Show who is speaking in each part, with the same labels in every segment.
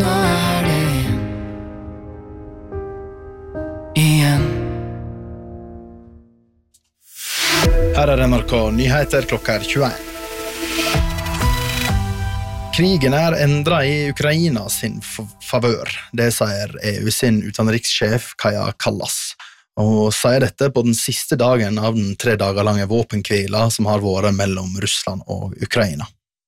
Speaker 1: nå det igjen.
Speaker 2: Her NRK Nyheter klokka 21. Krigen endret i Ukraina sin favør. Det sier EU sin utenrikssjef Kaja Kallas. Og sier dette på den siste dagen av den 3 dager lange våpenhvila som har vært mellom Russland og Ukraina.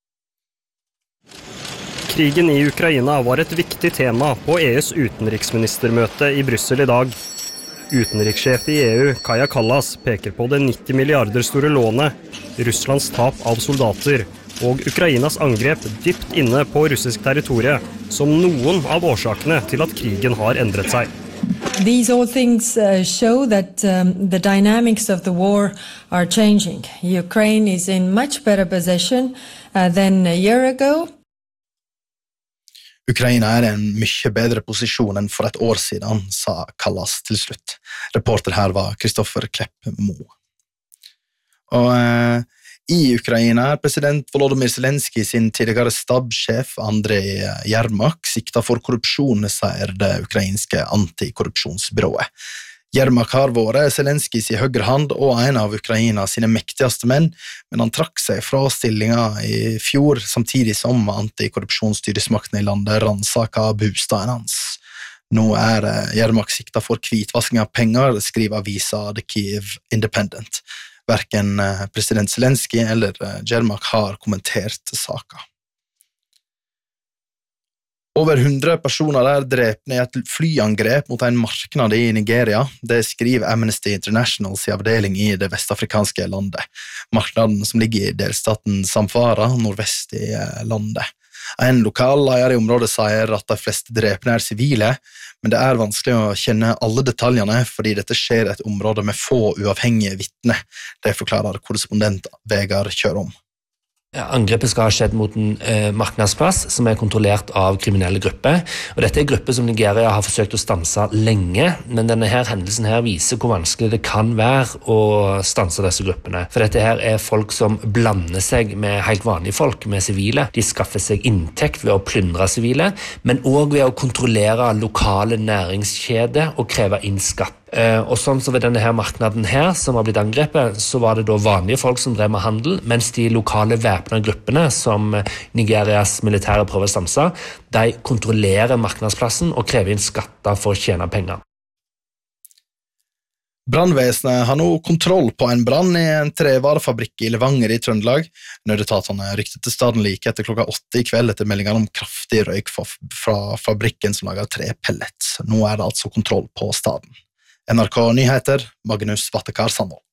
Speaker 3: Krigen i Ukraina var et viktig tema på EUs utenriksministermøte i Brussel i dag. Utenrikssjef i EU, Kaja Kallas, peker på det 90 milliarder store lånet, Russlands tap av soldater og Ukrainas angrep dypt inne på russisk territorie som noen av årsakene til at krigen har endret seg.
Speaker 4: These all things show that the dynamics of the war are changing. Ukraine is in much better position than a year ago.
Speaker 2: Ukraina i en mye bedre posisjon enn for et år siden, sa Kallas til slutt. Reporter her var Kristoffer Klepp-Mo. Og i Ukraina president Volodymyr Zelensky sin tidligere stabssjef Andrei Yermak sikta for korrupsjon, sier det ukrainske antikorrupsjonsbyrået. Yermak har vært Zelenskys i høyre hand og en av Ukraina sine mektigste menn, men han trakk seg fra stillinga i fjor, samtidig som antikorrupsjonsstyresmaktene i landet ransaket bostaden hans. Nå Yermak sikta for hvitvasking av penger, skriver avisa The Kyiv Independent. Hverken president Zelensky eller Yermak har kommentert saka. Over 100 personer drepne i et flyangrep mot en marknad i Nigeria. Det skriver Amnesty International sin avdeling i det vestafrikanske landet. Marknaden som ligger i delstaten Zamfara, nordvest i landet. En lokal leder i området sier at de fleste drepne sivile, men det vanskelig å kjenne alle detaljene fordi dette skjer i et område med få uavhengige vittner. Det forklarer korrespondent Vegard Kjørom.
Speaker 5: Angrepet skal ha skjedd mot en marknadsplass som kontrollert av kriminelle grupper. Og dette grupper som Nigeria har forsøkt å stanse lenge, men denne her hendelsen her viser hvor vanskelig det kan være å stanse disse gruppene. For dette her folk som blander seg med helt vanlige folk, med sivile. De skaffer seg inntekt ved å plyndre sivile, men også ved å kontrollere lokale næringskjeder og kreve inn skatt. Og sånn så ved denne her marknaden her, som har blitt angrepet, så var det da vanlige folk som drev med handel, mens de lokale væpnede gruppene, som Nigerias militære prøver å stanse, de kontrollerer marknadsplassen og krever inn skatter for å tjene penger.
Speaker 2: Brannvesenet har nå kontroll på en brann i en trevarefabrikk i Levanger i Trøndelag. Nødetatene rykte til staden like etter klokka 8 i kveld etter meldingen om kraftig røyk fra fabrikken som lager trepellets. Nå det altså kontroll på staden. NRK Nyheter, Magnus Vattekar Sandvold.